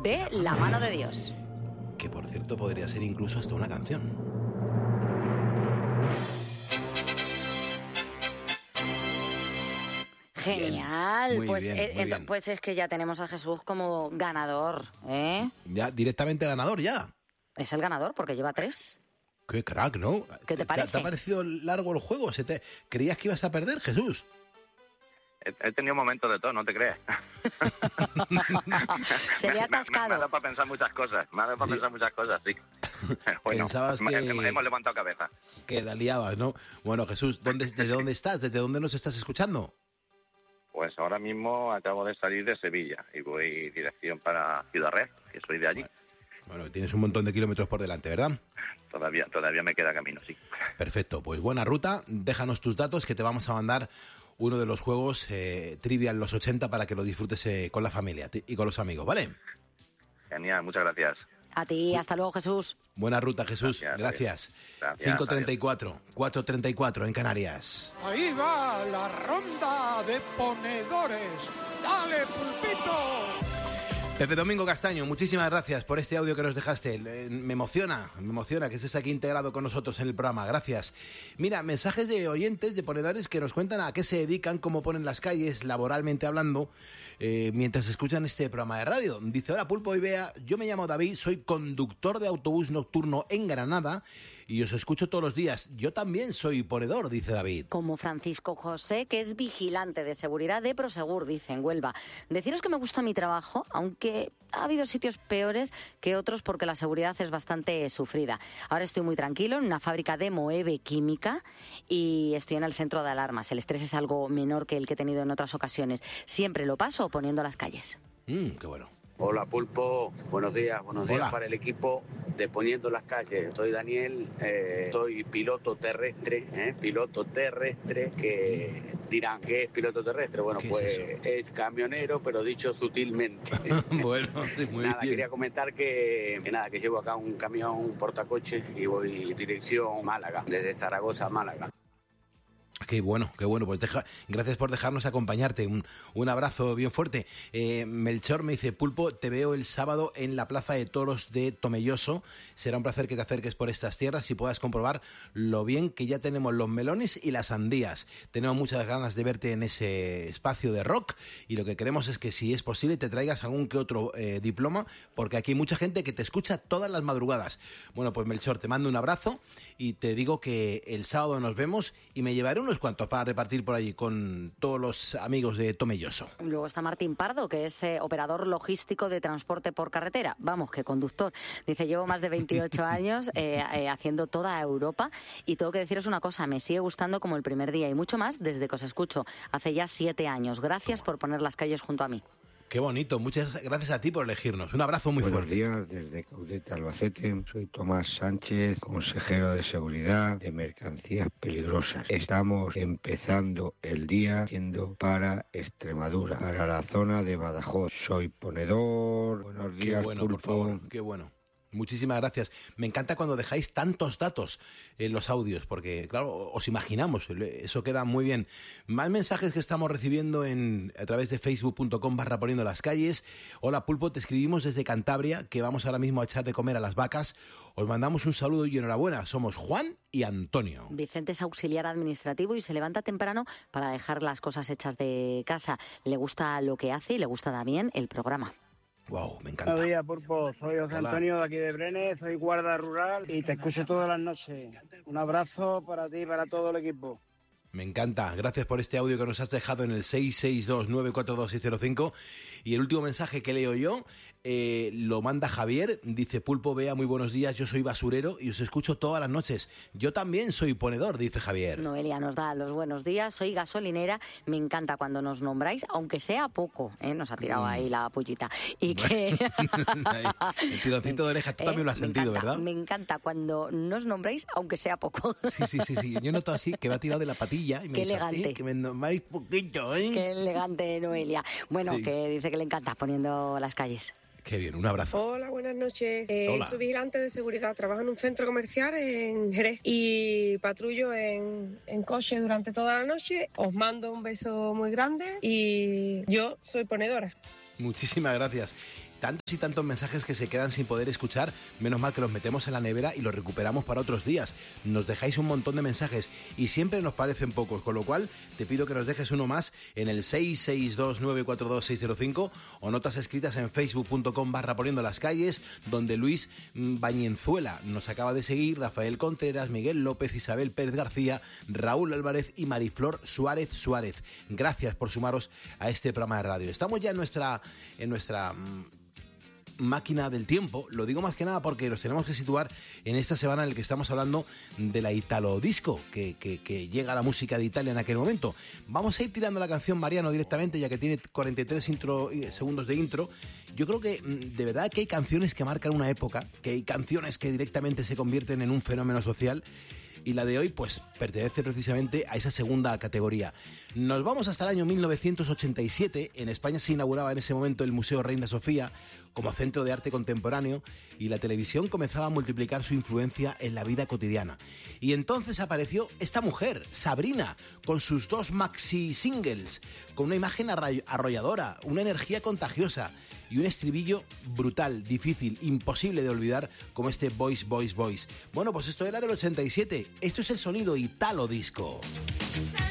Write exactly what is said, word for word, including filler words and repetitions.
de La mano de Dios. Que por cierto podría ser incluso hasta una canción. Genial, Muy pues, bien, eh, muy ento- bien. pues es que ya tenemos a Jesús como ganador, ¿eh? Ya directamente ganador ya. Es el ganador porque lleva tres. Qué crack, ¿no? ¿Qué te parece? ¿Te ha parecido largo el juego? ¿Se te... ¿Creías que ibas a perder, Jesús? He, he tenido momentos de todo, no te creas. Se le ha Me- me- Me ha atascado. dado para pensar muchas cosas, me ha dado para Sí. pensar muchas cosas, sí. Bueno, Pensabas hemos- que- hemos, hemos levantado cabeza. Que la liabas, ¿no? Bueno, Jesús, ¿dónde, ¿desde dónde estás? ¿Desde dónde nos estás escuchando? Pues ahora mismo acabo de salir de Sevilla y voy dirección para Ciudad Real, que soy de allí. Bueno, tienes un montón de kilómetros por delante, ¿verdad? Todavía, todavía me queda camino, sí. Perfecto, pues buena ruta. Déjanos tus datos que te vamos a mandar uno de los juegos eh, Trivial los ochenta para que lo disfrutes eh, con la familia ti- y con los amigos, ¿vale? Genial, muchas gracias. A ti, hasta luego, Jesús. Buena ruta, Jesús. Gracias, Gracias. Gracias, cinco treinta y cuatro, cuatro treinta y cuatro en Canarias. Ahí va la ronda de ponedores. ¡Dale, pulpito! Pepe Domingo Castaño, muchísimas gracias por este audio que nos dejaste. Eh, Me emociona, me emociona que estés aquí integrado con nosotros en el programa. Gracias. Mira, mensajes de oyentes, de ponedores que nos cuentan a qué se dedican, cómo ponen las calles, laboralmente hablando, eh, mientras escuchan este programa de radio. Dice, hola Pulpo y Bea, yo me llamo David, soy conductor de autobús nocturno en Granada y os escucho todos los días. Yo también soy ponedor, dice David. Como Francisco José, que es vigilante de seguridad de Prosegur, dice en Huelva. Deciros que me gusta mi trabajo, aunque ha habido sitios peores que otros porque la seguridad es bastante sufrida. Ahora estoy muy tranquilo en una fábrica de Moeve Química y estoy en el centro de alarmas. El estrés es algo menor que el que he tenido en otras ocasiones. Siempre lo paso poniendo las calles. Mm, qué bueno. Hola Pulpo, buenos días, buenos días Hola. para el equipo de Poniendo las Calles. Soy Daniel, eh, soy piloto terrestre, eh, piloto terrestre, que dirán, ¿qué es piloto terrestre? Bueno, ¿Qué es pues eso? es, camionero, pero dicho sutilmente. Bueno, sí, muy nada, bien. quería comentar que, que nada, que llevo acá un camión, un portacoche y voy dirección Málaga, desde Zaragoza a Málaga. Qué bueno, qué bueno. Pues deja, gracias por dejarnos acompañarte. Un, un abrazo bien fuerte. Eh, Melchor me dice, Pulpo, te veo el sábado en la Plaza de Toros de Tomelloso. Será un placer que te acerques por estas tierras y puedas comprobar lo bien que ya tenemos los melones y las sandías. Tenemos muchas ganas de verte en ese espacio de rock y lo que queremos es que, si es posible, te traigas algún que otro eh, diploma, porque aquí hay mucha gente que te escucha todas las madrugadas. Bueno, pues Melchor, te mando un abrazo y te digo que el sábado nos vemos y me llevaré unos cuantos para repartir por allí con todos los amigos de Tomelloso. Luego está Martín Pardo, que es eh, operador logístico de transporte por carretera. Vamos, que conductor. Dice, llevo más de veintiocho años eh, eh, haciendo toda Europa y tengo que deciros una cosa, me sigue gustando como el primer día y mucho más desde que os escucho. Hace ya siete años. Gracias por poner las calles junto a mí. Qué bonito, muchas gracias a ti por elegirnos. Un abrazo muy Buenos fuerte. días, desde Caudete, Albacete. Soy Tomás Sánchez, consejero de seguridad de mercancías peligrosas. Estamos empezando el día yendo para Extremadura, para la zona de Badajoz. Soy ponedor. Buenos días, Qué bueno, Pulpo. por favor, qué bueno. Muchísimas gracias. Me encanta cuando dejáis tantos datos en los audios, porque, claro, os imaginamos, eso queda muy bien. Más mensajes que estamos recibiendo en a través de facebook punto com barra poniendo las calles. Hola Pulpo, te escribimos desde Cantabria, que vamos ahora mismo a echar de comer a las vacas. Os mandamos un saludo y enhorabuena. Somos Juan y Antonio. Vicente es auxiliar administrativo y se levanta temprano para dejar las cosas hechas de casa. Le gusta lo que hace y le gusta también el programa. Wow, me encanta. Buenos días, Pulpo. Soy José Hola. Antonio de aquí de Brenes, soy guarda rural y te escucho todas las noches. Un abrazo para ti y para todo el equipo. Me encanta. Gracias por este audio que nos has dejado en el seis seis dos nueve cuatro dos seis cero cinco. Y el último mensaje que leo yo eh, lo manda Javier. Dice, Pulpo, Bea, muy buenos días. Yo soy basurero y os escucho todas las noches. Yo también soy ponedor, dice Javier. Noelia nos da los buenos días. Soy gasolinera. Me encanta cuando nos nombráis, aunque sea poco. ¿eh? Nos ha tirado ahí la pullita. Y que... El tironcito de oreja, tú también lo has Me sentido, encanta, ¿verdad? Me encanta cuando nos nombráis, aunque sea poco. Sí, sí, sí, sí. Yo noto así que me ha tirado de la patilla y me Qué ha dicho, elegante. "Eh, que me nombráis poquito, ¿eh?". Qué elegante, Noelia. Bueno, Sí. que dice que le encanta poniendo las calles. Qué bien, un abrazo. Hola, buenas noches. Eh, Hola. Soy vigilante de seguridad. Trabajo en un centro comercial en Jerez y patrullo en, en coche durante toda la noche. Os mando un beso muy grande y yo soy ponedora. Muchísimas gracias. tantos y tantos mensajes que se quedan sin poder escuchar, menos mal que los metemos en la nevera y los recuperamos para otros días. Nos dejáis un montón de mensajes y siempre nos parecen pocos, con lo cual te pido que nos dejes uno más en el seis seis dos nueve cuatro dos seis cero cinco o notas escritas en facebook punto com barra poniendo las calles, donde Luis Bañenzuela nos acaba de seguir, Rafael Contreras, Miguel López, Isabel Pérez García, Raúl Álvarez y Mariflor Suárez Suárez. Gracias por sumaros a este programa de radio. Estamos ya en nuestra en nuestra máquina del tiempo. Lo digo más que nada porque nos tenemos que situar en esta semana en la que estamos hablando de la Italo Disco, que, que, que llega a la música de Italia en aquel momento. Vamos a ir tirando la canción, Mariano, directamente, ya que tiene cuarenta y tres intro, segundos de intro. Yo creo que de verdad que hay canciones que marcan una época, que hay canciones que directamente se convierten en un fenómeno social, y la de hoy pues pertenece precisamente a esa segunda categoría. Nos vamos hasta el año mil novecientos ochenta y siete. En España se inauguraba en ese momento el Museo Reina Sofía como centro de arte contemporáneo y la televisión comenzaba a multiplicar su influencia en la vida cotidiana. Y entonces apareció esta mujer, Sabrina, con sus dos maxi singles, con una imagen arrolladora, una energía contagiosa y un estribillo brutal, difícil, imposible de olvidar, como este Voice, Voice, Voice. Bueno, pues esto era del ochenta y siete. Esto es el sonido Italo Disco.